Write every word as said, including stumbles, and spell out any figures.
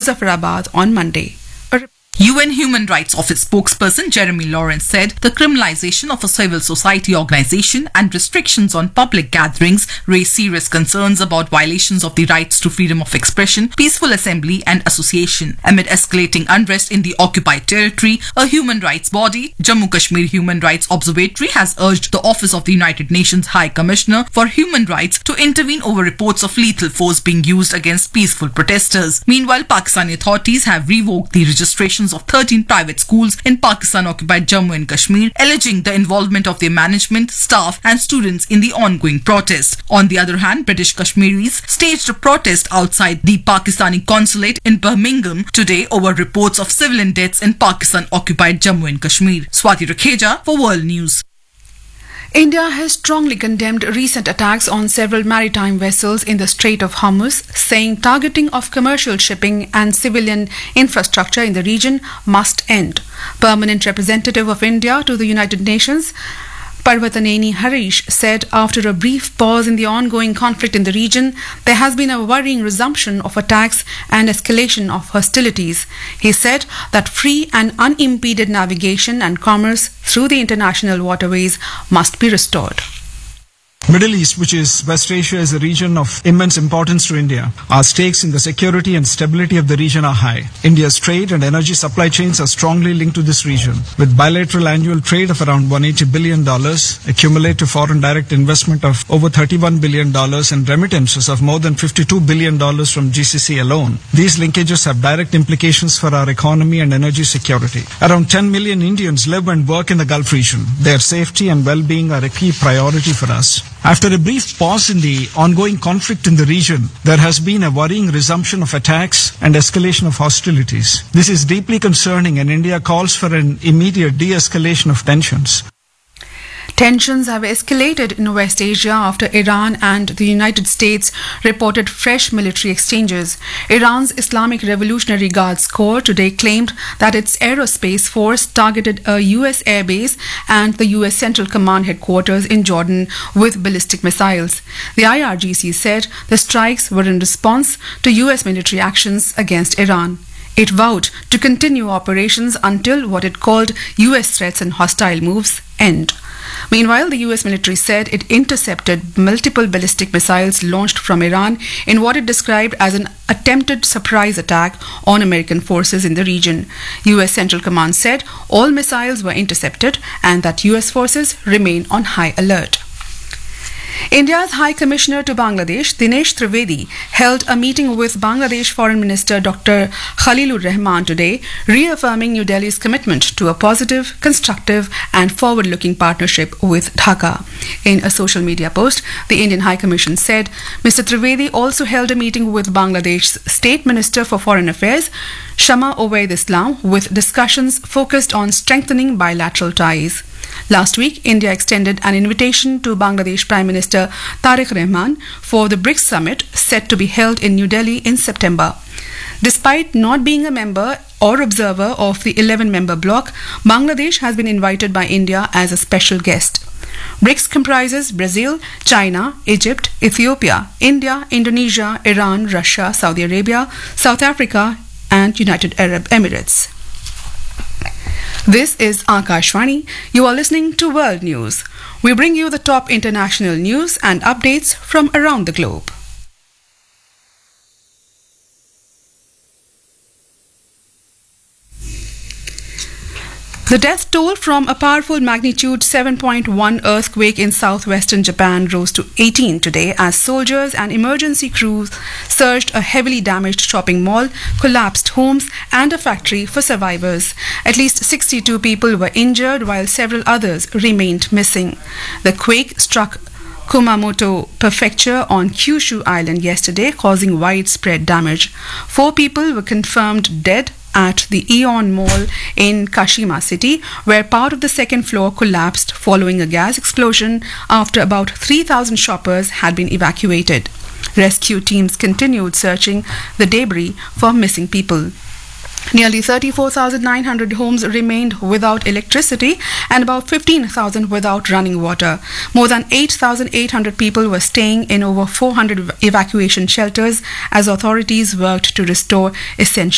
Muzaffarabad on Monday. U N Human Rights Office spokesperson Jeremy Lawrence said the criminalization of a civil society organization and restrictions on public gatherings raise serious concerns about violations of the rights to freedom of expression, peaceful assembly and association. Amid escalating unrest in the occupied territory, a human rights body, Jammu Kashmir Human Rights Observatory, has urged the Office of the United Nations High Commissioner for Human Rights to intervene over reports of lethal force being used against peaceful protesters. Meanwhile, Pakistani authorities have revoked the registrations of thirteen private schools in Pakistan-occupied Jammu and Kashmir, alleging the involvement of their management, staff and students in the ongoing protest. On the other hand, British Kashmiris staged a protest outside the Pakistani consulate in Birmingham today over reports of civilian deaths in Pakistan-occupied Jammu and Kashmir. Swati Rakheja for World News. India has strongly condemned recent attacks on several maritime vessels in the Strait of Hormuz, saying targeting of commercial shipping and civilian infrastructure in the region must end. Permanent representative of India to the United Nations, Parvataneni Harish, said after a brief pause in the ongoing conflict in the region, there has been a worrying resumption of attacks and escalation of hostilities. He said that free and unimpeded navigation and commerce through the international waterways must be restored. Middle East, which is West Asia, is a region of immense importance to India. Our stakes in the security and stability of the region are high. India's trade and energy supply chains are strongly linked to this region, with bilateral annual trade of around one hundred eighty billion dollars, accumulative foreign direct investment of over thirty-one billion dollars, and remittances of more than fifty-two billion dollars from G C C alone. These linkages have direct implications for our economy and energy security. Around ten million Indians live and work in the Gulf region. Their safety and well-being are a key priority for us. After a brief pause in the ongoing conflict in the region, there has been a worrying resumption of attacks and escalation of hostilities. This is deeply concerning, and India calls for an immediate de-escalation of tensions. Tensions have escalated in West Asia after Iran and the United States reported fresh military exchanges. Iran's Islamic Revolutionary Guards Corps today claimed that its aerospace force targeted a U S airbase and the U S Central Command headquarters in Jordan with ballistic missiles. The I R G C said the strikes were in response to U S military actions against Iran. It vowed to continue operations until what it called U S threats and hostile moves end. Meanwhile, the U S military said it intercepted multiple ballistic missiles launched from Iran in what it described as an attempted surprise attack on American forces in the region. U S Central Command said all missiles were intercepted and that U S forces remain on high alert. India's High Commissioner to Bangladesh, Dinesh Trivedi, held a meeting with Bangladesh Foreign Minister Doctor Khalilur Rahman today, reaffirming New Delhi's commitment to a positive, constructive and forward-looking partnership with Dhaka. In a social media post, the Indian High Commission said Mister Trivedi also held a meeting with Bangladesh's State Minister for Foreign Affairs, Shama Owaid Islam, with discussions focused on strengthening bilateral ties. Last week, India extended an invitation to Bangladesh Prime Minister Tariq Rahman for the BRICS summit set to be held in New Delhi in September. Despite not being a member or observer of the eleven-member bloc, Bangladesh has been invited by India as a special guest. BRICS comprises Brazil, China, Egypt, Ethiopia, India, Indonesia, Iran, Russia, Saudi Arabia, South Africa and United Arab Emirates. This is Akashvani. You are listening to World News. We bring you the top international news and updates from around the globe. The death toll from a powerful magnitude seven point one earthquake in southwestern Japan rose to eighteen today as soldiers and emergency crews searched a heavily damaged shopping mall, collapsed homes and a factory for survivors. At least sixty-two people were injured while several others remained missing. The quake struck Kumamoto Prefecture on Kyushu Island yesterday, causing widespread damage. Four people were confirmed dead at the Aeon Mall in Kashima City, where part of the second floor collapsed following a gas explosion after about three thousand shoppers had been evacuated. Rescue teams continued searching the debris for missing people. Nearly thirty-four thousand nine hundred homes remained without electricity and about fifteen thousand without running water. More than eight thousand eight hundred people were staying in over four hundred evacuation shelters as authorities worked to restore essential